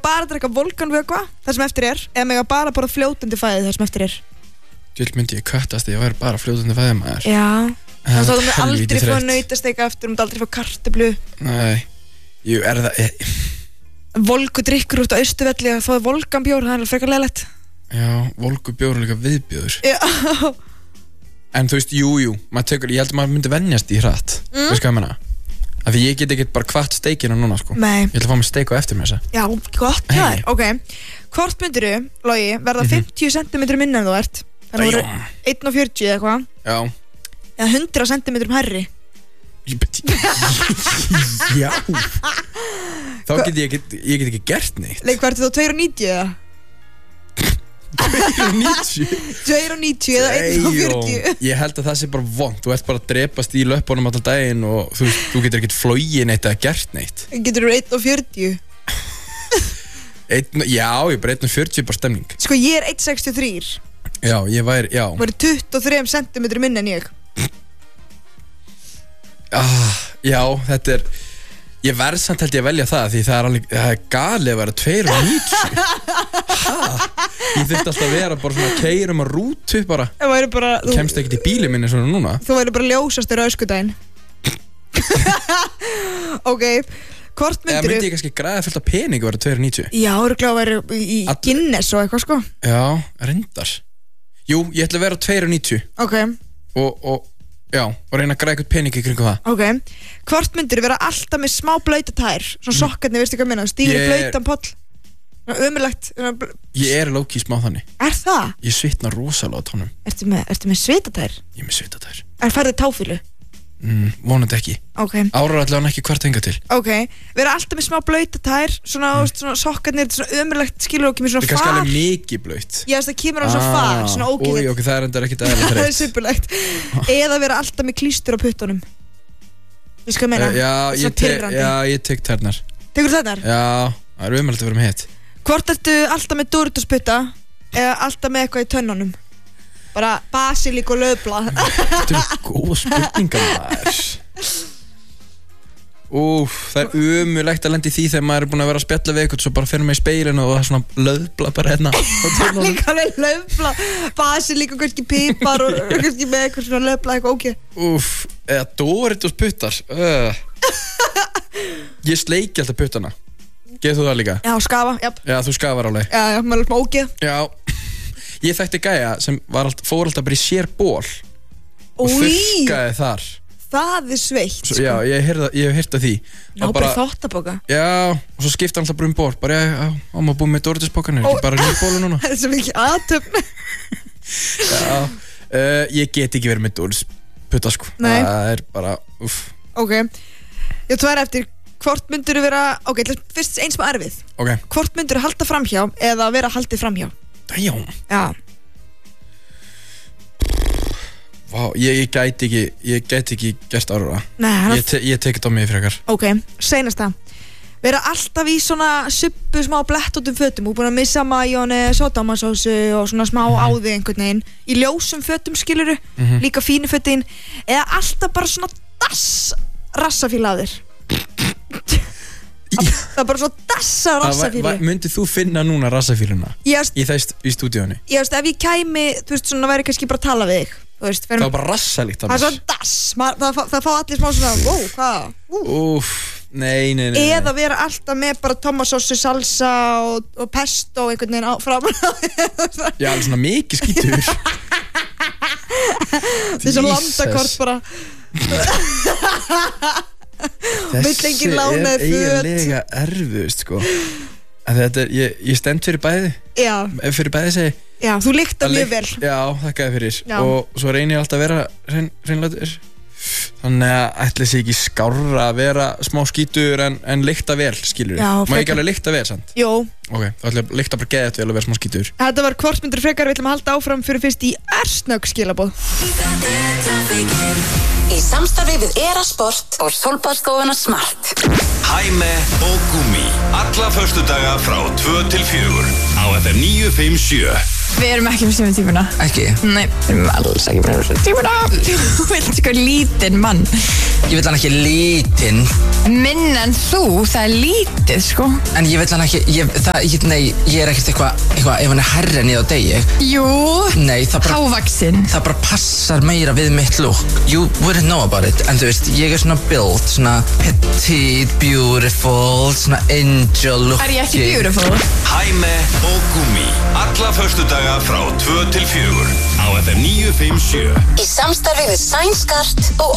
bara drekka volkanvökva það sem eftir eða mega bara borða fljótandi fæði það sem eftir Djöld myndi ég köttast ég væri bara fljótandi fæði maður Já, þá þú með aldrei helvíti fá þreytt. nautasteik aftur aldrei fá kartöflu Nei, jú, það Volgudrykkur út á Austurvelli að fáið volkanbjór, það frekar leiðilegt Já, volgubjór er líka viðbjóður Já En þú veist, jú, maður tekur, ég held að maður myndi venjast í hratt Veist hvað ég meina? Af því ég get ekkert bara kvart steikina núna, sko Nei. Ég ætla að fá mig steik á eftir með þessa Já, gott það er, ok Hvort myndirðu, Logi, verða 50 cm minna en þú ert Þannig voru 1,40 eða eitthvað Já Eða 100 cm hærri Já Þá get ég get ekki gert neitt Leik, hvað ertu þá 2,90 eða? 2,90 2,90 eða 1,40 Ég held að það sé bara vont Þú ert bara að drepast í löpunum allan daginn og þú getur ekkert flogið neitt eða gert neitt Getur þú 1,40 Já, ég bara 1,40 bara stemning Sko, ég er 1,63 Já, ég væri, já Þú væri 23 cm minna en ég Já, þetta er Ég verð samt held ég að velja það því það er galið að vera 2,90 Ég þurfti alltaf að vera bara svona að keyra að rútu bara Kemst ekkert í bíli minni svona núna Þú væri bara ljósastur á öskudaginn Ok, hvort myndirðu myndi ég kannski græða fullt af pening að vera 2,90 Já, örugglega að vera í Guinness og eitthvað sko Já, reyndar Jú, ég ætla að vera 2,90 Ok Já, og reyna að græða eitthvað pening í kringu það Ok, hvort myndirðu vera alltaf með smá blauta tær Svona sokkarnir, veistu hvað minna Stígur í blautan poll Ömurlegt Ég er low-key smá þannig Er það? Ég svitna rosalega á tónum Ertu með svitatær? Ég er með svitatær Færðu táfílu? Vonandi ekki Ok Árar allavega hann ekki hvert henga til Ok, vera alltaf með smá blauta tær Svona sokkarnir, svona ömurlegt skilur og kemur svona far Það er kannski alveg mikið blautt Já, það kemur á svona far, svona ógeðið Ok, það er enda ekkert aðeins Það er superlegt Eða vera alltaf með klístur á puttunum Veistu hvað ég meina? Já, ég tek tærnar Tekur þarnar? Já, það er umhverfið að vera með hitt Hvort ertu alltaf með Doritos putta Eða alltaf með eitthvað í tönnunum Bara basilík og laufbla Þetta er góð spurningar maður Það er umulegt að lenda í því þegar maður er búin að vera að spjalla við eitthvað svo bara fyrir mig í speilinu og það er svona laufbla bara hérna Líka alveg laufbla basilík og kannski pipar og kannski með eitthvað svona laufbla eitthvað ok Eða Doritos puttar Ég sleiki alltaf puttana Getur þú það líka? Já, skafa, Já, þú skafar alveg Já, maður er svona ógeð Já Ég þekkti gæja sem fór alltaf bara í sér ból og þurrkaði þar Það er sveitt svo, Já, ég hef heyrt af því Ná, bara þvottapoka Já, og svo skipta hann alltaf bara um ból bara, já, maður búið með Doritos-pokan er ekki bara nýr bólu núna Það er svo mikið aðtöfn Já, ég get ekki verið með Doritos-putta sko Nei. Það er bara, Ok, ég tvær eftir Hvort myndur þú vera, ok, fyrst eins með erfið Ok Hvort myndur þú halda framhjá eða vera haldið framhjá? Já Vá, ég gæti ekki gert ára Nei, Ég tek þetta á mig frekar Ok, seinasta Vera alltaf í svona suppu smá blettóttum fötum og búin að missa majónes og tomatsósu og svona smá áði einhvern veginn í ljósum fötum skiluru líka fínu fötin eða alltaf bara svona dass rassafíla á þér Það er bara svo dassa rassafílu Myndið þú finna núna rassafíluna í stúdíónu? Ég veist, ef ég kæmi, þú veist, svona væri kannski bara að tala við þig Það var bara rassalíkt Það er svona dass Það fá allir smá svona, hvað? Nei Eða vera alltaf með bara tomatsósu, salsa og pesto og einhvern veginn framan Já, alveg svona mikið skítur Þessi landakort bara Þessi er eiginlega erfiðust sko en þetta er, ég stend fyrir bæði Já Fyrir bæði segi Já, þú lyktar mjög vel Já, þakkaði fyrir Já. Og svo reynir ég alltaf að vera hreinlætur Þannig að ætli sig ekki skárra að vera smá skítur en lykta vel, skilur Já, Má ekki alveg lykta vel, sant? Jó Ok, þá ætli að lykta bara geðið vel að vera smá skítur Þetta var hvort myndir frekar, við ætlum að halda áfram fyrir fyrst í Ersnögg skilaboð Í samstarfi við Erasport og Sólbaðsstofuna Smart Hæme og Gúmi Alla föstudaga frá 2 til 4 á FM 957 Við erum ekki með sömu típuna. Ekki? Nei, við erum alls ekki með sömu típuna. Þú vilt sko lítinn mann. Ég vil hann ekki lítinn. Minna en þú, það er lítið sko. En ég vil hann ekki, nei, ég er ekkert eitthvað, ef hann er herri en ég á degi. Jú, Nei, hávaxinn. Það bara passar meira við mitt look. You wouldn't know about it. En þú veist, ég er svona build, svona petite, beautiful, svona angel look. Er ég ekki beautiful? Hæme og Gúmi. Alla föstudaga frá 2 til 4 á FM 957. Í samstarfi við Sænskart og